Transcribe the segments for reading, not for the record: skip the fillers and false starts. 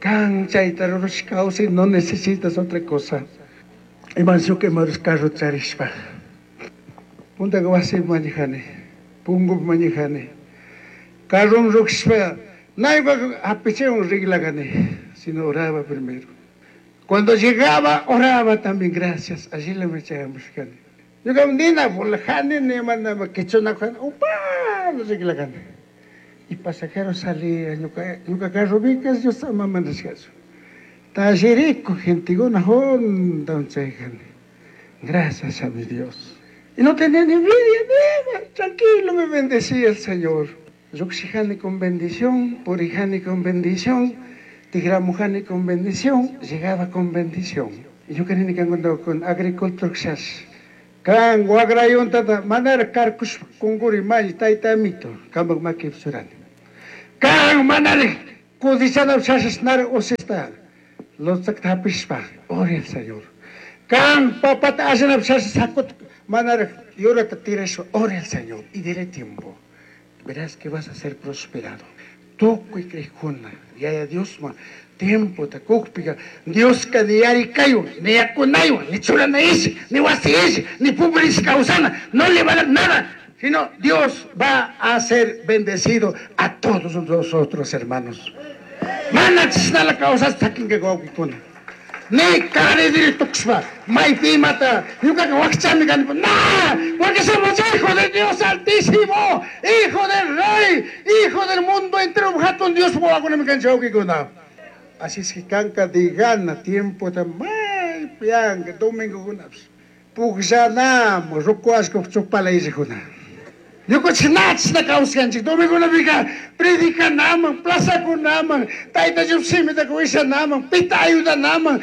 Canchaita Roshkausi, no necesitas otra cosa. Y manso que maros carro charishpa. Punta que va a ser manejane. Pungo manejane. Carro roxpa. No iba a pechar un regla gané, sino oraba primero. Cuando llegaba, oraba también, gracias. Allí le me echábamos gané. Yo que un día por la jane, ne mandaba que chona jane. Opa, no sé qué la gané. Y pasajero salía, nunca carro vicas, yo estaba mamando eso. Tallerico, gente, una honda, un chejane. Gracias a mi Dios. Y no tenía ni envidia, nada, tranquilo me bendecía el Señor. Roxijane con bendición, Purijane con bendición, Tigramujane con bendición, llegaba con bendición. Y yo quería que andaba con agricultor Kan wagrayon tata manar karkus kunguri mai taita mito kambag makip suran. Kan manar kudisana sasnar osesta los tapis pa ore el Señor. Kan papata asana sakut manar yora tatiras ore el Señor y dile tiempo. Verás que vas a ser prosperado. Toco y crejona, y haya Dios ma tiempo te cúpica, Dios que diari cayo, ni acunayo, ni chula ni ese, ni wasi ni publis causana, no le va a dar nada, sino Dios va a ser bendecido a todos nosotros, hermanos. Mana la causa hasta que gokuna. Ni care de tuxpa, mai pimata, nunca que wakchami gan, no, porque somos hijos de Dios Altísimo, hijo del Rey, hijo del mundo entero, objeto Dios boaguna me canchao que guna. Así es que canca de gana tiempo tamay pianga domingo gunaps. Pugsanamos, rocoasco chupala y juna. Yo cochinats na causcanchi, domingo na viga, predica naman, plaza ko naman, tayo yung simita ko isa naman, pita ayuda naman,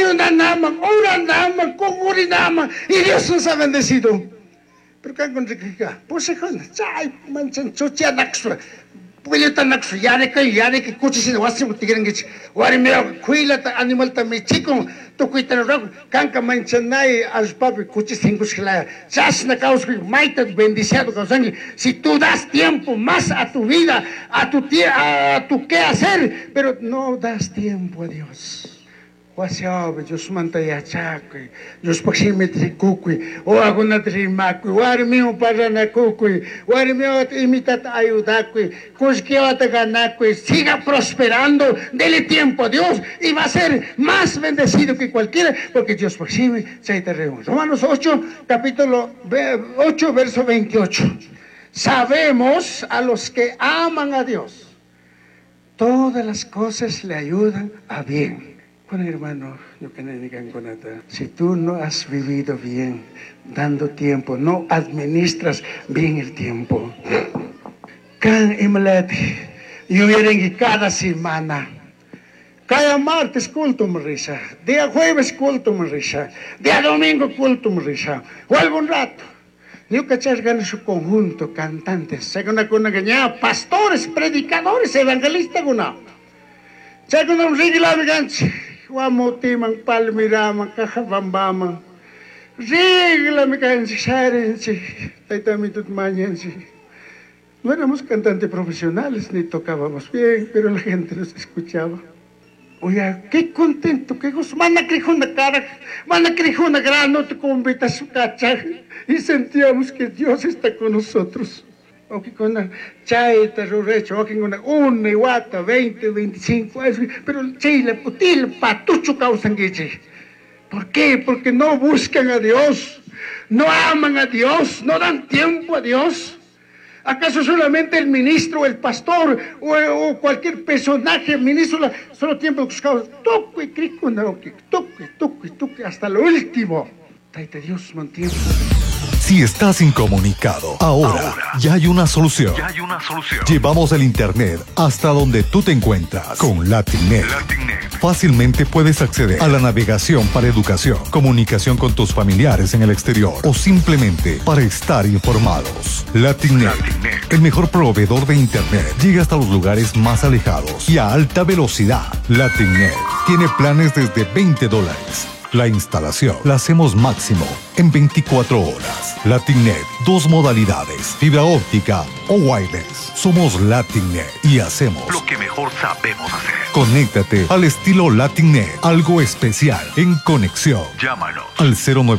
ora naman, kunguri naman, y Dios nos ha bendecido. Pero kan con rica, pues se con, chay, manchan, chucha naxra. Puede tan yare que coche sin wasi mutigen gich wari me kuila ta animal ta me chico to kuita ro kanka manchanai as papi coche sin gusla chas na caus maita bendiciado causangi si tú das tiempo más a tu vida a tu qué hacer pero no das tiempo a Dios. Wasiabe Dios manta ya chakui Dios paximetri kukui o aguna trimakui wari meu parana kukui wari meu imitat ayudakui kuskiota ganakui siga prosperando dele tiempo a Dios y va a ser más bendecido que cualquiera porque Dios paxime se te reúne. Romanos 8 capítulo 8 verso 28. Sabemos a los que aman a Dios todas las cosas le ayudan a bien. Bueno, hermano, yo que no digan con nada. Si tú no has vivido bien, dando tiempo, no administras bien el tiempo. Can imlati, yo vienen cada semana. Cada martes culto me risa, día jueves culto me risa, día domingo culto me risa, o algún rato. Yo cachar ganas su conjunto, cantantes, según una gañada, pastores, predicadores, evangelistas, una. Según un regla de ganche. Wamotimang palmiraman kakabambaman regla me cansarense taitamitut mañanse. No éramos cantantes profesionales ni tocábamos bien, pero la gente nos escuchaba. Oye, qué contento, qué gozo. Van a creer una cara, van a creer una gran nota con beta su cacha y sentíamos que Dios está con nosotros. Aunque con una chaita, rorecho, aunque con una iguata, 20, 25 años, pero chile, putil, patucho causan guiche. ¿Por qué? Porque no buscan a Dios, no aman a Dios, no dan tiempo a Dios. ¿Acaso solamente el ministro, el pastor o cualquier personaje, ministro, solo tiempo que buscamos? Toque, crico, no, toque, hasta lo último. Taita Dios mantiene. Si estás incomunicado, ahora ya hay una solución. Llevamos el internet hasta donde tú te encuentras con Latinnet. Fácilmente puedes acceder a la navegación para educación, comunicación con tus familiares en el exterior o simplemente para estar informados. Latinnet, el mejor proveedor de internet, llega hasta los lugares más alejados y a alta velocidad. Latinnet tiene planes desde $20. La instalación la hacemos máximo en 24 horas. Latinnet, 2 modalidades, fibra óptica o wireless. Somos Latinnet y hacemos lo que mejor sabemos hacer. Conéctate al estilo Latinnet, algo especial en conexión. Llámanos al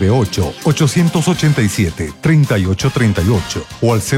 098-887-3838 o al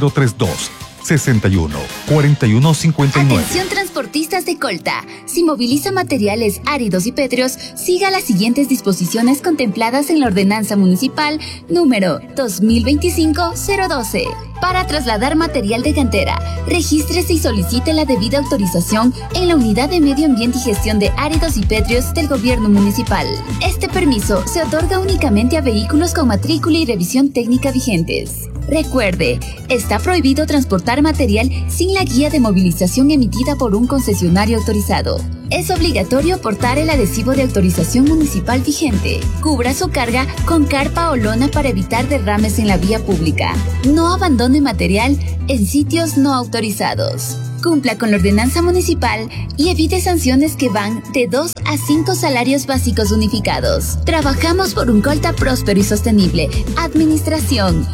032-61-4159. Atención transportistas de Colta. Si moviliza materiales áridos y pétreos, siga las siguientes disposiciones contempladas en la Ordenanza Municipal número 2025-012. Para trasladar material de cantera, regístrese y solicite la debida autorización en la Unidad de Medio Ambiente y Gestión de Áridos y Pétreos del Gobierno Municipal. Este permiso se otorga únicamente a vehículos con matrícula y revisión técnica vigentes. Recuerde, está prohibido transportar material sin la guía de movilización emitida por un concesionario autorizado. Es obligatorio portar el adhesivo de autorización municipal vigente. Cubra su carga con carpa o lona para evitar derrames en la vía pública. No abandone material en sitios no autorizados. Cumpla con la ordenanza municipal y evite sanciones que van de 2 a 5 salarios básicos unificados. Trabajamos por un Colta próspero y sostenible. Administración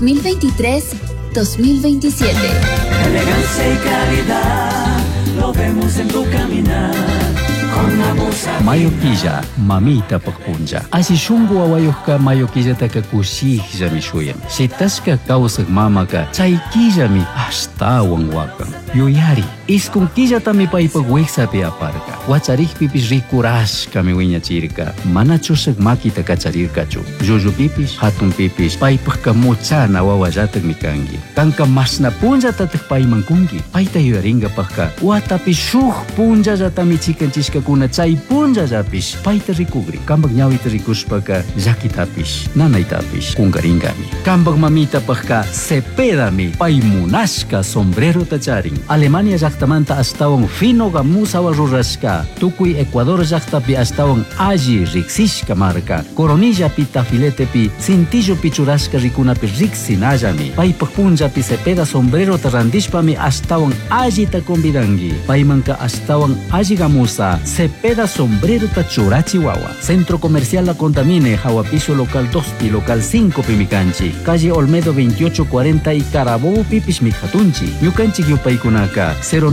2023-2027. Elegancia y calidad lo vemos en tu caminar. Mayo Quilla, mamita pagpunja. Asi shungu awayuhka mayo Quilla taka kushihja mi shuyam. Si taska kausak mamaka, chay Quilla mi hasta wangwakan. Yuyari, iskun Quilla tami paipagweksa pi aparka. Wacharih pipis rikurashka mi wiña chirka. Mana chusak makita kacharirkachu. Juju pipis, hatun pipis, paipagka muchana wawajatak mi kangi. Kanka masna punja tatak paimankungi. Paita yuyaringa pagka. Watapi shuh punja jatami chikanchishka kuna chay punja japis paita rikugri kambag ñawita rikushpaka llakitapish nanaytapish kungaringami kambag mamita pagka cepedami paymunashka sombrero tacharin Alemania llaqtamanta astawan finoga musawa rurashka tukuy Ecuador llaqtapi astawan alli riksishka marka Coronilla pi tafiletepi cintillo pichurashka rikunapi riksinallami paypag punjapi cepeda sombrero tarandishpami astawan alli ta convidangi paymanka astawan alli gamusa Cepeda sombrero tachura Chihuahua. Centro Comercial La Contamine, Jahuapiso Local 2 Local 5 Pimicanchi. Calle Olmedo 2840 y Carabobo Pipis Mijatunchi. Yucanchi Yupaikunaka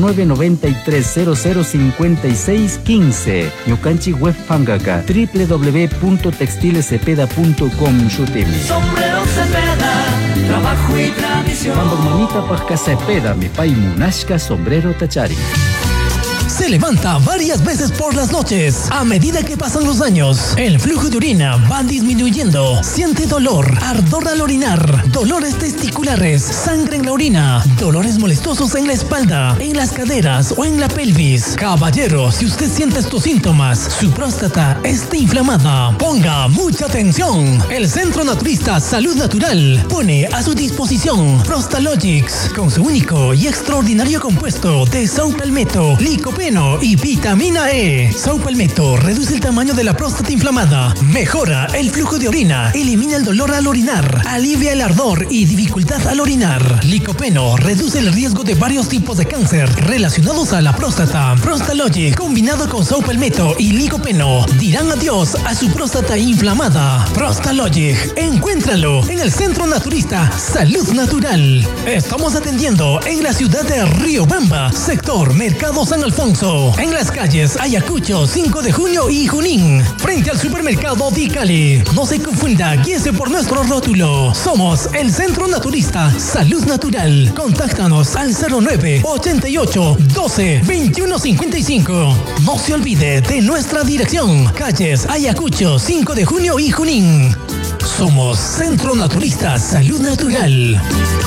0993005615. Yucanchi Web Fangaka www.textilescepeda.com Shutimi. Sombrero Cepeda, trabajo y tradición. Mambo mamita pasca Cepeda, mi pai munashka sombrero tachari. Se levanta varias veces por las noches. A medida que pasan los años, el flujo de orina va disminuyendo. Siente dolor, ardor al orinar, dolores testiculares, sangre en la orina, dolores molestosos en la espalda, en las caderas o en la pelvis. Caballero, si usted siente estos síntomas, su próstata está inflamada, ponga mucha atención. El Centro Naturista Salud Natural pone a su disposición Prostalogix con su único y extraordinario compuesto de saupalmeto, licopeno y vitamina E. Saupalmeto reduce el tamaño de la próstata inflamada, mejora el flujo de orina, elimina el dolor al orinar, alivia el ardor y dificultad al orinar. Licopeno reduce el riesgo de varios tipos de cáncer relacionados a la próstata. Prostalogic combinado con saupalmeto y licopeno dirán adiós a su próstata inflamada. Prostalogic, encuéntralo en el Centro Naturista Salud Natural. Estamos atendiendo en la ciudad de Riobamba, sector Mercado San Alfonso, en las calles Ayacucho, 5 de junio y Junín, frente al supermercado Di Cali. No se confunda, guíese por nuestro rótulo. Somos el Centro Naturista Salud Natural. Contáctanos al 09 88 12 21 55. No se olvide de nuestra dirección, calles Ayacucho, 5 de junio y Junín. Somos Centro Naturista Salud Natural.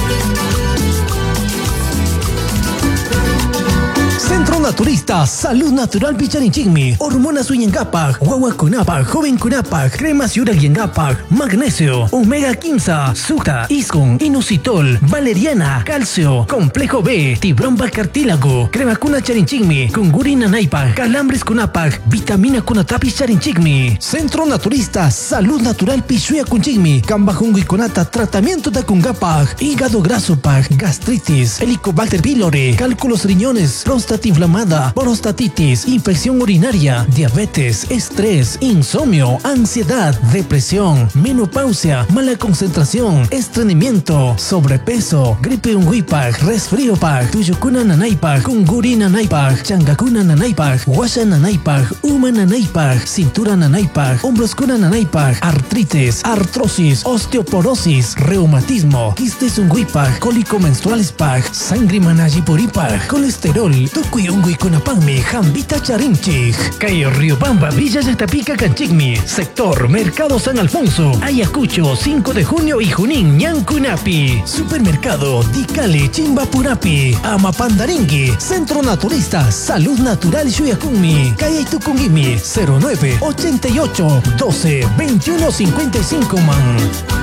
Centro Naturista Salud Natural Picharinchigmi. Hormonas Uyengapak, Wawakunapak, Joven Kunapak, Cremas Yurayengapak, Magnesio, Omega 15, Suta, Iskun, Inositol, Valeriana, Calcio, Complejo B, Tibromba Cartílago, Crema Kuna Charinchigmi, Kungurina Naipak, Calambres Kunapak, Vitamina Kunatapi Charinchigmi. Centro Naturista Salud Natural Pichuya Kunchigmi, Kambajungu y Kunata, Tratamiento de Kungapak, Hígado Graso Pak, Gastritis, Helicobacter pylori, Cálculos riñones, próstata inflamada inflamada, prostatitis, infección urinaria, diabetes, estrés, insomnio, ansiedad, depresión, menopausia, mala concentración, estreñimiento, sobrepeso, gripe unguipag, resfrío pag, tuyukuna nanaipag, kunguri nanaipag, changakuna nanaipag, washa nanaipag, uma nanaipag, cintura nanaipag, hombroskuna nanaipag, artritis, artrosis, osteoporosis, reumatismo, quistes unguipag, cólico menstrual spag, sangre manajipuripag, colesterol, tukuy unguy kunapangmi, jambita charinchig, Cayo Riobamba, Villa Yatapica, Canchigmi, sector Mercado San Alfonso, Ayacucho, 5 de junio y Junín, Ñancunapi, Supermercado Dicali, Chimbapurapi, Amapandaringui, Centro Naturista, Salud Natural Shuyacunmi, Calle Tucungimi, 09 88 12 21 55 man.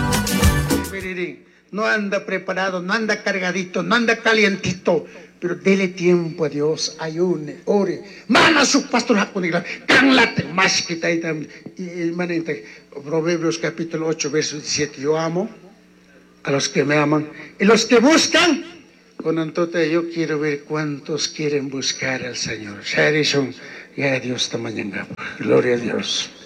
No anda preparado, no anda cargadito, no anda calientito, pero dele tiempo a Dios, ayune, ore, mana su pastor japonigla, canlate, más que también. Y manente, Proverbios capítulo 8, verso 17, yo amo a los que me aman, y los que buscan, con Antote, yo quiero ver cuántos quieren buscar al Señor. Ya a Dios esta mañana, gloria a Dios.